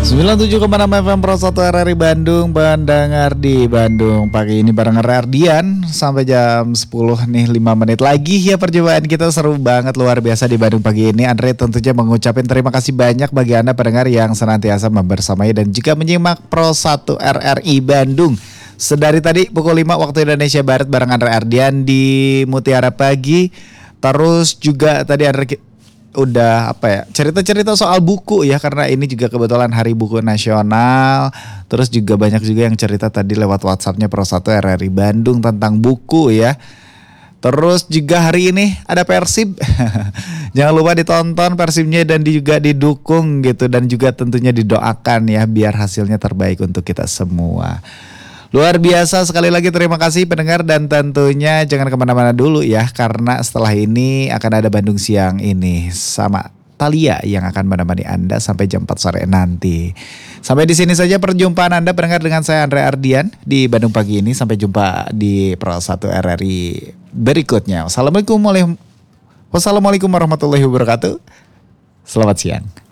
97,6 FM Pro 1 RRI Bandung, pendengar di Bandung pagi ini bareng Ardian sampai jam 10 nih 5 menit lagi ya perjumpaan kita seru banget luar biasa di Bandung pagi ini. Andre tentunya mengucapkan terima kasih banyak bagi Anda pendengar yang senantiasa membersamai dan juga menyimak Pro 1 RRI Bandung. Sedari tadi pukul 5 waktu Indonesia Barat bareng Andre Ardian di Mutiara Pagi. Terus juga tadi Andre udah cerita-cerita soal buku ya, karena ini juga kebetulan Hari Buku Nasional. Terus juga banyak juga yang cerita tadi lewat WhatsAppnya Pro 1 RRI Bandung tentang buku ya. Terus juga hari ini ada Persib. Jangan lupa ditonton Persibnya dan juga didukung gitu, dan juga tentunya didoakan ya biar hasilnya terbaik untuk kita semua. Luar biasa, sekali lagi terima kasih pendengar, dan tentunya jangan kemana-mana dulu ya, karena setelah ini akan ada Bandung Siang ini sama Thalia yang akan menemani Anda sampai jam 4 sore nanti. Sampai di sini saja perjumpaan Anda pendengar dengan saya Andre Ardian di Bandung pagi ini. Sampai jumpa di Pro 1 RRI berikutnya. Wassalamualaikum warahmatullahi wabarakatuh. Selamat siang.